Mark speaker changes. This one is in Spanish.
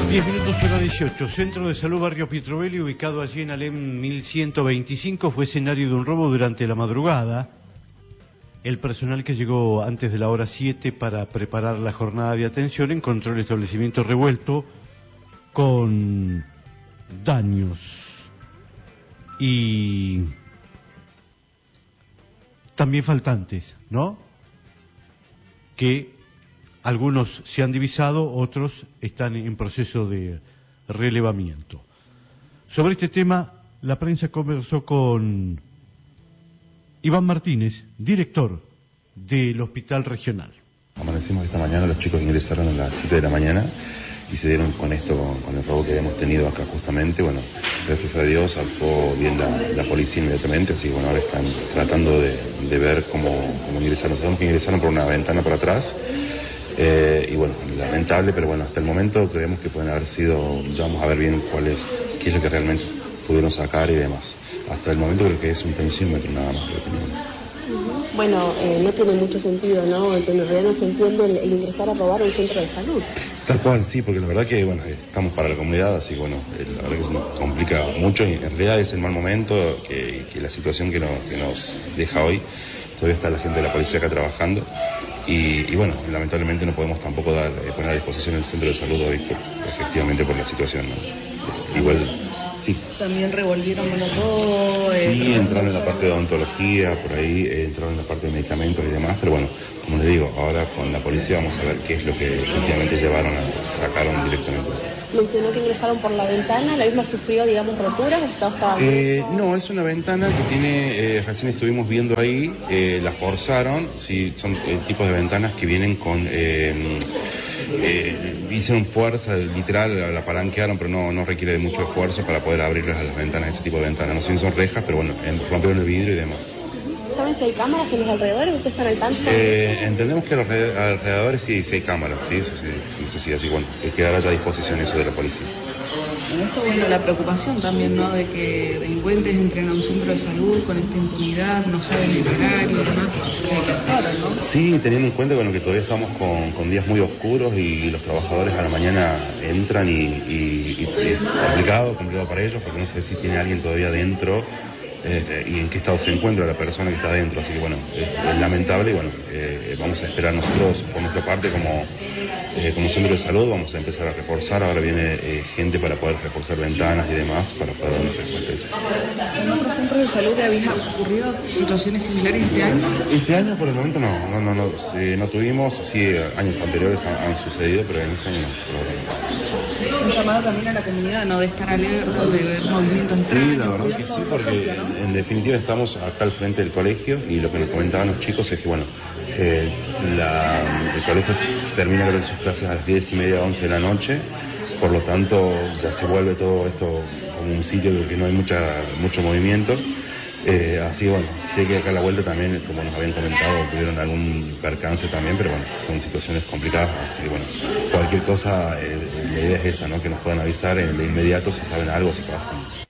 Speaker 1: 10 minutos hora 18, Centro de Salud Barrio Pietrovelli, ubicado allí en Alem 1125, fue escenario de un robo durante la madrugada. El personal que llegó antes de la hora 7 para preparar la jornada de atención encontró el establecimiento revuelto con daños y también faltantes, ¿no? Que algunos se han divisado, otros están en proceso de relevamiento. Sobre este tema, la prensa conversó con Iván Martínez, director del Hospital Regional.
Speaker 2: Amanecimos esta mañana, los chicos ingresaron a las 7 de la mañana y se dieron con esto, con el robo que habíamos tenido acá justamente. Bueno, gracias a Dios actuó bien la policía inmediatamente, así que bueno, ahora están tratando de ver cómo ingresaron. Sabemos que ingresaron por una ventana por atrás. Y bueno, lamentable, pero bueno, hasta el momento creemos que pueden haber sido, ya vamos a ver bien qué es lo que realmente pudieron sacar y demás. Hasta el momento creo que es un tensiómetro nada más que tenemos.
Speaker 3: Bueno, no tiene mucho sentido, ¿no? En realidad no se entiende el ingresar a robar un centro de salud.
Speaker 2: Tal cual, sí, porque la verdad que, bueno, estamos para la comunidad, así que bueno, la verdad que se nos complica mucho y en realidad es el mal momento, que la situación que nos deja hoy. Todavía está la gente de la policía acá trabajando. Y bueno, lamentablemente no podemos tampoco poner a disposición el centro de salud hoy, efectivamente por la situación, ¿no? Igual, sí.
Speaker 4: También revolvieron todo.
Speaker 2: Sí, entraron en la parte de odontología, por ahí entraron en la parte de medicamentos y demás, pero bueno, como les digo, ahora con la policía vamos a ver qué es lo que efectivamente sacaron directamente.
Speaker 3: Mencionó que ingresaron por la ventana, ¿la misma sufrió, digamos, rotura?
Speaker 2: No, es una ventana que tiene, recién estuvimos viendo ahí, la forzaron, sí, son tipos de ventanas que vienen con, hicieron fuerza, literal, la palanquearon, pero no requiere de mucho esfuerzo para poder abrirlas a las ventanas, ese tipo de ventanas. No sé si son rejas, pero bueno, rompieron el vidrio y demás.
Speaker 3: ¿Saben si hay cámaras en los alrededores? ¿Ustedes están al tanto?
Speaker 2: Entendemos que a los alrededores sí hay cámaras, sí, eso sí, así bueno, que quedará ya a disposición eso de la policía.
Speaker 4: En esto, bueno, la preocupación también, ¿no?, de que delincuentes entren a un centro de salud con esta impunidad, no saben el horario y demás, hay que actuar, ¿no?
Speaker 2: Sí, teniendo en cuenta que todavía estamos con días muy oscuros y los trabajadores a la mañana entran y es complicado para ellos porque no sé si tiene alguien todavía dentro. Y en qué estado se encuentra la persona que está adentro, así que bueno, es lamentable y bueno, vamos a esperar nosotros por nuestra parte como centro de salud, vamos a empezar a reforzar, ahora viene gente para poder reforzar ventanas y demás para poder dar una respuesta a eso.
Speaker 4: ¿En otros centros de salud había ocurrido situaciones similares este año?
Speaker 2: Este año por el momento no tuvimos, sí, años anteriores han sucedido, pero en este año no.
Speaker 4: Un llamado también a la comunidad, ¿no?, de estar alerta, de ver movimientos extraños.
Speaker 2: Sí, la verdad que sí, porque en definitiva estamos acá al frente del colegio y lo que nos comentaban los chicos es que bueno, el colegio termina creo sus clases a las 10:30, 11 de la noche, por lo tanto ya se vuelve todo esto como un sitio en el que no hay mucho movimiento. Así bueno, sé que acá a la vuelta también, como nos habían comentado, tuvieron algún percance también, pero bueno, son situaciones complicadas, así que bueno, cualquier cosa, la idea es esa, ¿no?, que nos puedan avisar de inmediato si saben algo, si pasan.